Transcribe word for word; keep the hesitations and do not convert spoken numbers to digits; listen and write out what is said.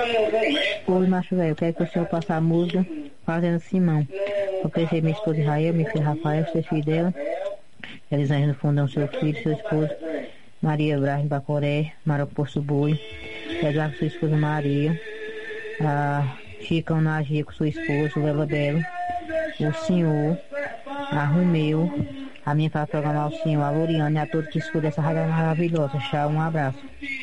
Oi, macho velho, eu quero que o senhor passe a música Fazendo Simão. Eu pensei minha esposa Israel, meu filho Rafael, os três filhos dela, Elisângela no Fundão, seu filho, seu esposo, Maria Ibrahim Bacoré, Mara Poço Boi, Eduardo, sua esposa Maria, a Chicão Nagia com sua esposa, o Vela Belo, o senhor, a Romeu, a minha para programar o senhor, a Loriane e a todos que escutam essa rádio maravilhosa. Tchau, um abraço.